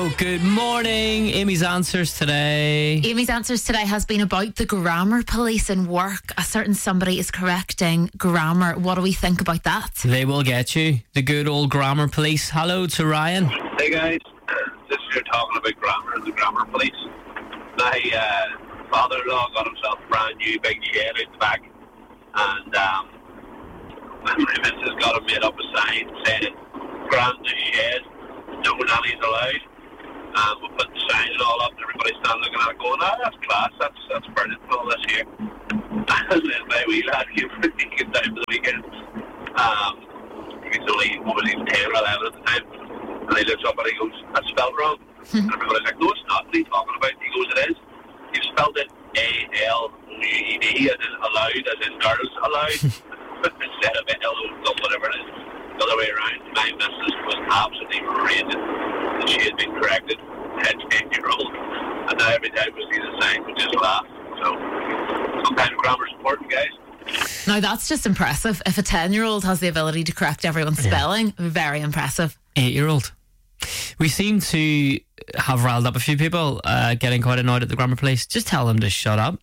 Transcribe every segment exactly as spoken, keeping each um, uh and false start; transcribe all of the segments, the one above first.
Oh, good morning. Amy's answers today. Amy's answers today has been about the grammar police in work. A certain somebody is correcting grammar. What do we think about that? They will get you. The good old grammar police. Hello to Ryan. Hey guys, this is you're talking about grammar and the grammar police. My uh, father-in-law got himself a brand new big shed out the back, and um, my missus got him made up a sign saying, "Grand the shed, no nannies allowed." Um, we put the sign and all up, and everybody's standing looking at it going, "Ah, that's class, that's that's brilliant for all this year." And then my wee lad came, he came down for the weekend. Um, he was only, what was he, ten or eleven at the time. And he looks up and he goes, "That's spelled wrong." And everybody's like, "No, it's not. What are you talking about?" He goes, "It is. You've spelled it A L O U E D, as in allowed, as in girls allowed, instead of L O, whatever it is, the other way around." My missus was absolutely raging that she had been corrected, ten-year-old. And now every time we see the sign, we just laugh. So, sometimes grammar's important, guys. Now that's just impressive. If a ten-year-old has the ability to correct everyone's spelling, very impressive. Eight-year-old. We seem to have riled up a few people uh, getting quite annoyed at the grammar police. Just tell them to shut up.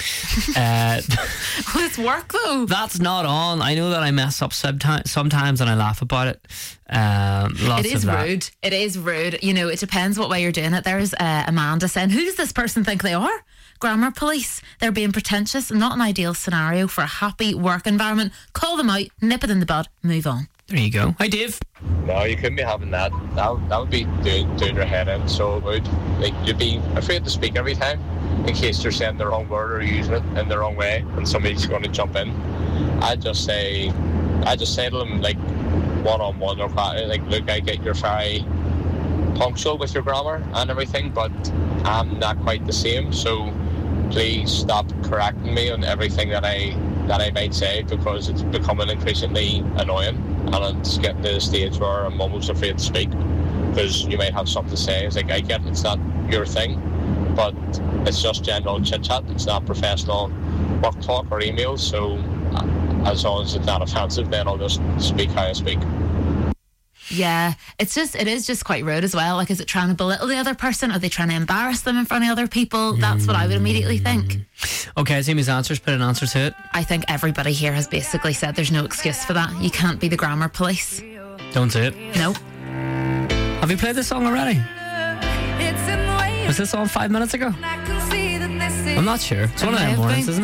uh, Well, it's work though. that's not on. I know that I mess up someti- sometimes and I laugh about it. Um, lots It is of that. rude. It is rude. You know, it depends what way you're doing it. There's uh, Amanda saying, "Who does this person think they are? Grammar police. They're being pretentious. Not an ideal scenario for a happy work environment. Call them out, nip it in the bud, move on." There you go. Hi, Dave. No, you couldn't be having that. That, that would be doing, doing your head in. So it would. Like, you'd be afraid to speak every time in case you're saying the wrong word or using it in the wrong way and somebody's going to jump in. I'd just say, I'd just say to them, like, one-on-one or like, "Look, I get you're very punctual with your grammar and everything, but I'm not quite the same. So please stop correcting me on everything that I that I might say, because it's becoming increasingly annoying, and it's getting to the stage where I'm almost afraid to speak because you might have something to say." It's like, I get it's not your thing, but it's just general chit chat. It's not professional work talk or emails. So uh, as long as it's not offensive, then I'll just speak how I speak. Yeah, it's just, it is just quite rude as well. Like, is it trying to belittle the other person? Are they trying to embarrass them in front of other people? That's what I would immediately think. Okay, it's Amy's answers. Put an answer to it. I think everybody here has basically said there's no excuse for that. You can't be the grammar police. Don't do it. No. Have you played this song already? Was this on five minutes ago? I'm not sure. It's one of It may them have mornings, been. isn't it?